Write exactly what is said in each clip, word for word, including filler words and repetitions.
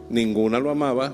Ninguna lo amaba.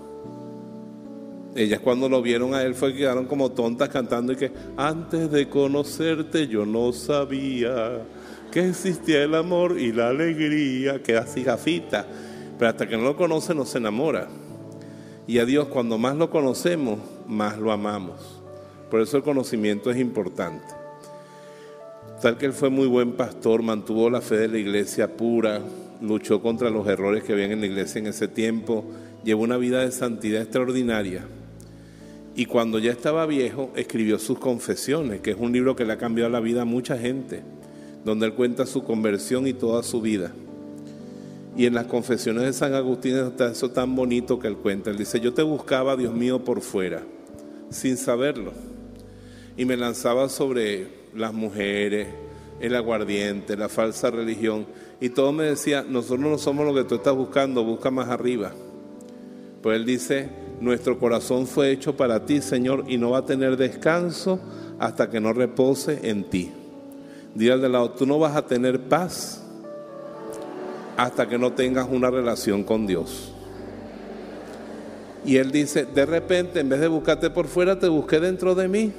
Ellas cuando lo vieron a él fue que quedaron como tontas cantando y que antes de conocerte yo no sabía que existía el amor y la alegría. Queda así gafita, pero hasta que no lo conoce no se enamora. Y a Dios cuando más lo conocemos, más lo amamos. Por eso el conocimiento es importante. Tal que él fue muy buen pastor, mantuvo la fe de la iglesia pura, luchó contra los errores que habían en la iglesia en ese tiempo, llevó una vida de santidad extraordinaria. Y cuando ya estaba viejo, escribió sus Confesiones, que es un libro que le ha cambiado la vida a mucha gente, donde él cuenta su conversión y toda su vida. Y en las Confesiones de San Agustín está eso tan bonito que él cuenta. Él dice: yo te buscaba, Dios mío, por fuera, sin saberlo, y me lanzaba sobre las mujeres, el aguardiente, la falsa religión, y todo me decía: nosotros no somos lo que tú estás buscando, busca más arriba. Pues él dice: nuestro corazón fue hecho para ti, Señor, y no va a tener descanso hasta que no repose en ti. Dile al de lado: tú no vas a tener paz hasta que no tengas una relación con Dios. Y él dice: de repente, en vez de buscarte por fuera, te busqué dentro de mí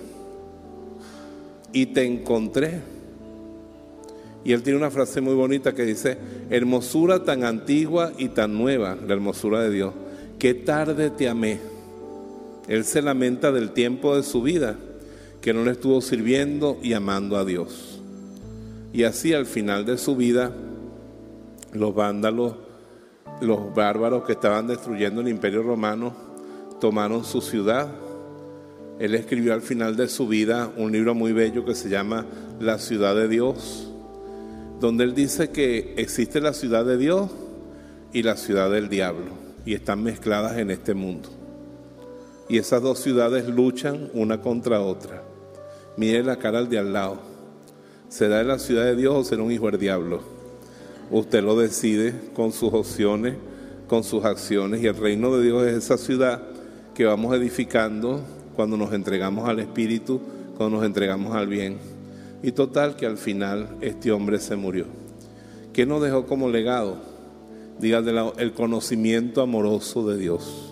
y te encontré. Y él tiene una frase muy bonita que dice: hermosura tan antigua y tan nueva, la hermosura de Dios, qué tarde te amé. Él se lamenta del tiempo de su vida que no le estuvo sirviendo y amando a Dios. Y así al final de su vida, los vándalos, los bárbaros que estaban destruyendo el Imperio Romano, tomaron su ciudad. Él escribió al final de su vida un libro muy bello que se llama La Ciudad de Dios, donde él dice que existe la ciudad de Dios y la ciudad del diablo, y están mezcladas en este mundo. Y esas dos ciudades luchan una contra otra. Mire la cara al de al lado. ¿Será de la ciudad de Dios o será un hijo del diablo? Usted lo decide con sus opciones, con sus acciones, y el reino de Dios es esa ciudad que vamos edificando cuando nos entregamos al Espíritu, cuando nos entregamos al bien. Y total que al final este hombre se murió. ¿Qué nos dejó como legado? Diga de lado: el conocimiento amoroso de Dios.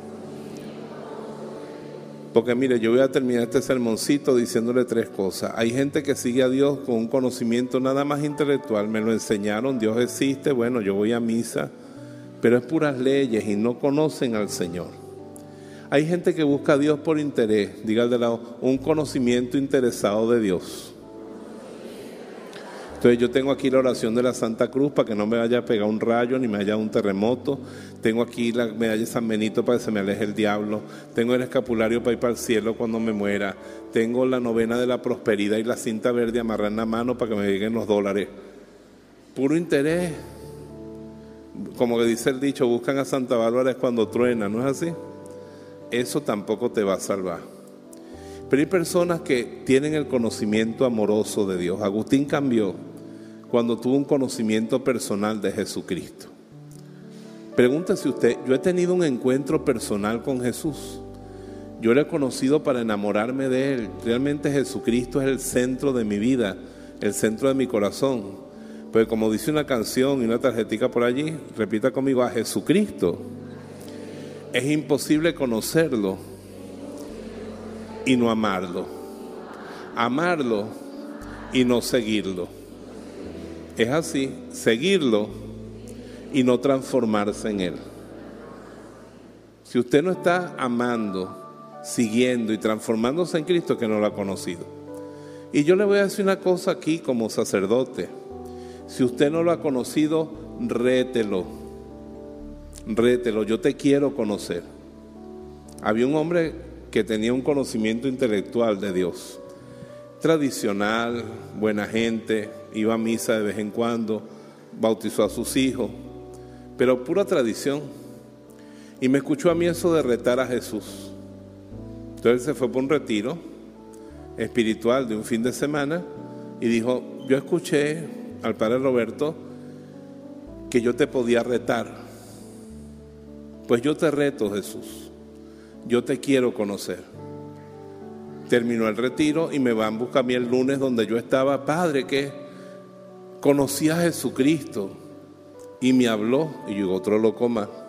Porque mire, yo voy a terminar este sermoncito diciéndole tres cosas. Hay gente que sigue a Dios con un conocimiento nada más intelectual. Me lo enseñaron, Dios existe, bueno, yo voy a misa, pero es puras leyes y no conocen al Señor. Hay gente que busca a Dios por interés. Diga de lado: un conocimiento interesado de Dios. Entonces yo tengo aquí la oración de la Santa Cruz para que no me vaya a pegar un rayo ni me haya un terremoto. Tengo aquí la medalla de San Benito para que se me aleje el diablo. Tengo el escapulario para ir para el cielo cuando me muera. Tengo la novena de la prosperidad y la cinta verde amarrada en la mano para que me lleguen los dólares. Puro interés. Como que dice el dicho, buscan a Santa Bárbara es cuando truena, ¿no es así? Eso tampoco te va a salvar. Pero hay personas que tienen el conocimiento amoroso de Dios. Agustín cambió cuando tuvo un conocimiento personal de Jesucristo. Pregúntese usted: yo he tenido un encuentro personal con Jesús. Yo lo he conocido para enamorarme de Él. Realmente Jesucristo es el centro de mi vida, el centro de mi corazón. Pues como dice una canción y una tarjetica por allí, repita conmigo: a Jesucristo es imposible conocerlo y no amarlo, amarlo y no seguirlo. Es así, seguirlo y no transformarse en Él. Si usted no está amando, siguiendo y transformándose en Cristo, que no lo ha conocido. Y yo le voy a decir una cosa aquí como sacerdote: si usted no lo ha conocido, rételo, rételo, yo te quiero conocer. Había un hombre que tenía un conocimiento intelectual de Dios, tradicional, buena gente, iba a misa de vez en cuando, bautizó a sus hijos, pero pura tradición. Y me escuchó a mí eso de retar a Jesús. Entonces se fue por un retiro espiritual de un fin de semana y dijo: yo escuché al padre Roberto que yo te podía retar. Pues yo te reto, Jesús, yo te quiero conocer. Terminó el retiro y me van a buscar a mí el lunes donde yo estaba: padre, que conocí a Jesucristo y me habló. Y yo: otro loco más.